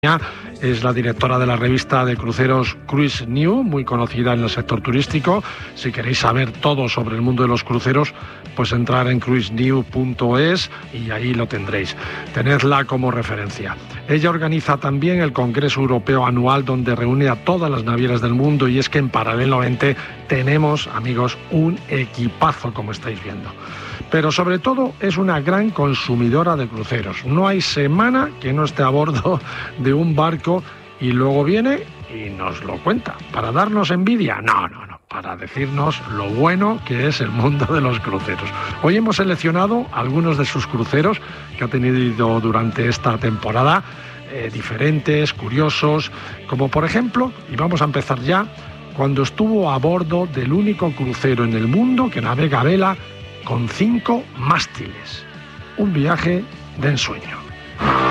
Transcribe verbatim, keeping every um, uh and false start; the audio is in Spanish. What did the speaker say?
Es la directora de la revista de cruceros Cruise News, muy conocida en el sector turístico. Si queréis saber todo sobre el mundo de los cruceros, pues entrar en cruise news punto es y ahí lo tendréis. Tenedla como referencia. Ella organiza también el Congreso Europeo Anual, donde reúne a todas las navieras del mundo, y es que en paralelamente tenemos, amigos, un equipazo, como estáis viendo. Pero sobre todo es una gran consumidora de cruceros. No hay semana que no esté a bordo de un barco y luego viene y nos lo cuenta. ¿Para darnos envidia? No, no, no. Para decirnos lo bueno que es el mundo de los cruceros. Hoy hemos seleccionado algunos de sus cruceros que ha tenido durante esta temporada, eh, diferentes, curiosos, como por ejemplo, y vamos a empezar ya, cuando estuvo a bordo del único crucero en el mundo que navega a vela con cinco mástiles. Un viaje de ensueño.